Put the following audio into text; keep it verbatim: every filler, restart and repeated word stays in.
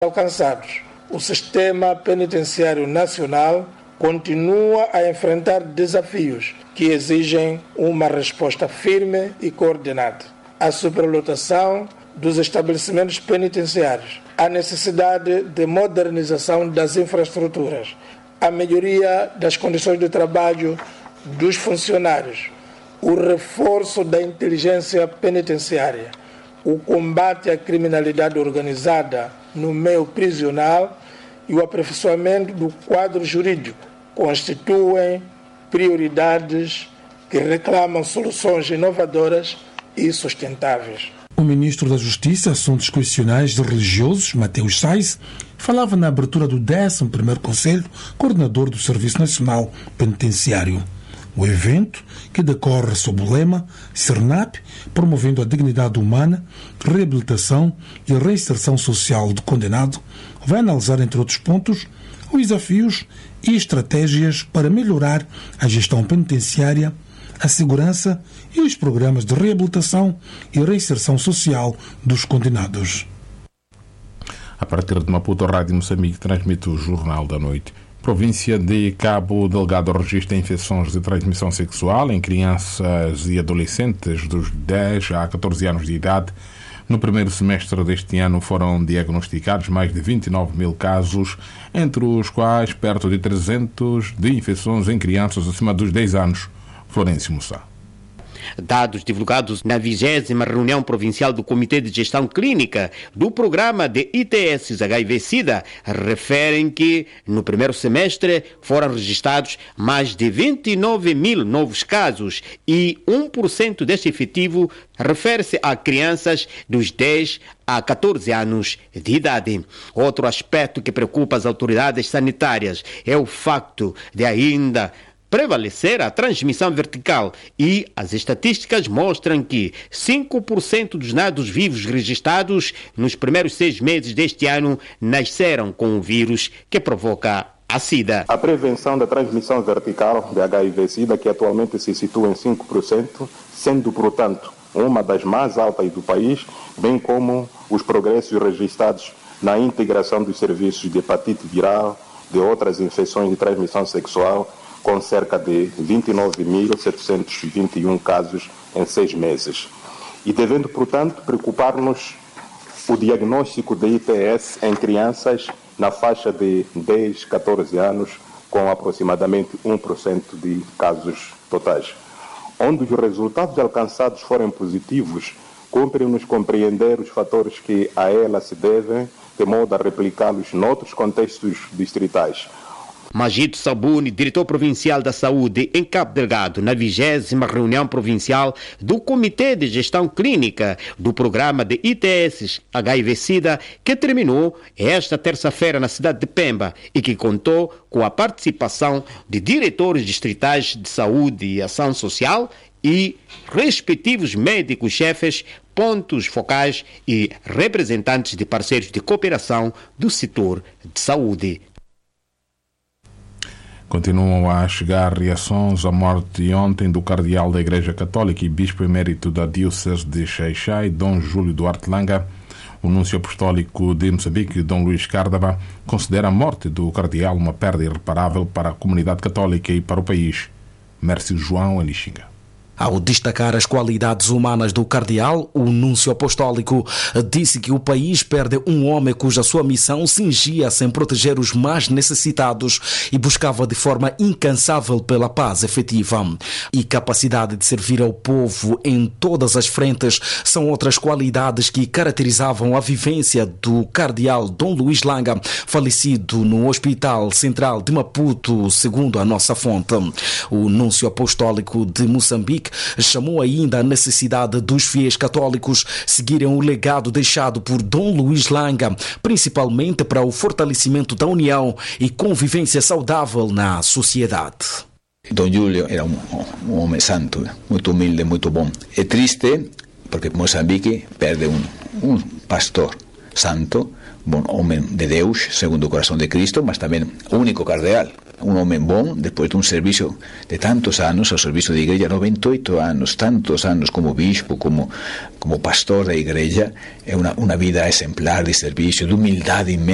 alcançados. O sistema penitenciário nacional continua a enfrentar desafios que exigem uma resposta firme e coordenada. A superlotação dos estabelecimentos penitenciários, a necessidade de modernização das infraestruturas, a melhoria das condições de trabalho dos funcionários, o reforço da inteligência penitenciária, o combate à criminalidade organizada no meio prisional e o aperfeiçoamento do quadro jurídico constituem prioridades que reclamam soluções inovadoras e sustentáveis. O ministro da Justiça, Assuntos Constitucionais e Religiosos, Mateus Sais, falava na abertura do décimo primeiro Conselho Coordenador do Serviço Nacional Penitenciário. O evento, que decorre sob o lema CERNAP, promovendo a dignidade humana, reabilitação e reinserção social do condenado, vai analisar, entre outros pontos, os desafios e estratégias para melhorar a gestão penitenciária, a segurança e os programas de reabilitação e reinserção social dos condenados. A partir de Maputo, a Rádio Moçambique transmite o Jornal da Noite. Província de Cabo Delgado registra infecções de transmissão sexual em crianças e adolescentes dos dez a catorze anos de idade. No primeiro semestre deste ano foram diagnosticados mais de vinte e nove mil casos, entre os quais perto de trezentos de infecções em crianças acima dos dez anos. Florencio Mussá. Dados divulgados na vigésima reunião provincial do Comitê de Gestão Clínica do Programa de I T S H I V-Sida referem que no primeiro semestre foram registrados mais de vinte e nove mil novos casos e um por cento deste efetivo refere-se a crianças dos dez a catorze anos de idade. Outro aspecto que preocupa as autoridades sanitárias é o facto de ainda prevalecer a transmissão vertical e as estatísticas mostram que cinco por cento dos nados vivos registrados nos primeiros seis meses deste ano nasceram com o vírus que provoca a SIDA. A prevenção da transmissão vertical de H I V-Sida, que atualmente se situa em cinco por cento, sendo, portanto, uma das mais altas do país, bem como os progressos registrados na integração dos serviços de hepatite viral, de outras infecções de transmissão sexual, com cerca de vinte e nove mil setecentos e vinte e um casos em seis meses. E devendo, portanto, preocupar-nos o diagnóstico de I T S em crianças na faixa de dez a catorze anos, com aproximadamente um por cento de casos totais. Onde os resultados alcançados forem positivos, cumpre-nos compreender os fatores que a ela se devem, de modo a replicá-los noutros contextos distritais. Magito Sabuni, diretor provincial da saúde em Cabo Delgado, na vigésima reunião provincial do Comitê de Gestão Clínica do Programa de I T S H I V-Sida, que terminou esta terça-feira na cidade de Pemba e que contou com a participação de diretores distritais de saúde e ação social e respectivos médicos-chefes, pontos focais e representantes de parceiros de cooperação do setor de saúde. Continuam a chegar reações à morte ontem do cardeal da Igreja Católica e bispo emérito da Diocese de Xai-Xai, Dom Júlio Duarte Langa. O núncio apostólico de Moçambique, Dom Luís Cárdava, considera a morte do cardeal uma perda irreparável para a comunidade católica e para o país. Mércio João Alixinga. Ao destacar as qualidades humanas do cardeal, o núncio apostólico disse que o país perde um homem cuja sua missão cingia-se em proteger os mais necessitados e buscava de forma incansável pela paz efetiva. E capacidade de servir ao povo em todas as frentes são outras qualidades que caracterizavam a vivência do cardeal Dom Luís Langa, falecido no Hospital Central de Maputo, segundo a nossa fonte. O núncio apostólico de Moçambique chamou ainda a necessidade dos fiéis católicos seguirem o legado deixado por Dom Luís Langa, principalmente para o fortalecimento da união e convivência saudável na sociedade. Dom Júlio era um, um homem santo, muito humilde, muito bom. É triste porque Moçambique perde um, um pastor santo, bom homem de Deus, segundo o coração de Cristo, mas também o único cardeal. Um homem bom, depois de um serviço de tantos anos, ao serviço da igreja, noventa e oito anos, tantos anos como bispo, como, como pastor da igreja, é uma, uma vida exemplar de serviço, de humildade imensa.